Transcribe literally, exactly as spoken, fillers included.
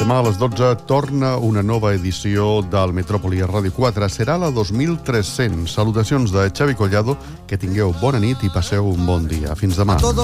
Demà a les dotze torna una nova edició del Metròpoli a Ràdio quatre. Serà la dos mil tres-cents. Salutacions de Xavi Collado, que tingueu bona nit i passeu un bon dia. Fins demà.